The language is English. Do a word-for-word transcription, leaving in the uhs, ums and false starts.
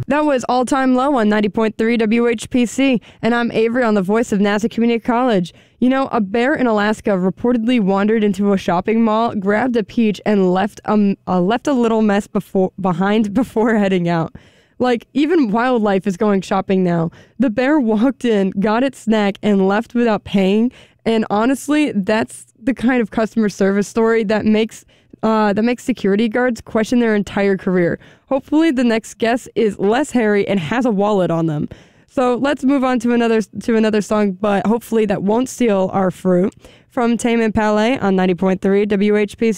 That was All Time Low on ninety point three W H P C, and I'm Avery on the voice of Nassau Community College. You know, a bear in Alaska reportedly wandered into a shopping mall, grabbed a peach, and left um uh, left a little mess before behind before heading out. Like, even wildlife is going shopping now. The bear walked in, got its snack, and left without paying. And honestly, that's the kind of customer service story that makes uh, that makes security guards question their entire career. Hopefully, the next guest is less hairy and has a wallet on them. So let's move on to another to another song, but hopefully that won't steal our fruit. From Tame Impala on ninety point three W H P C.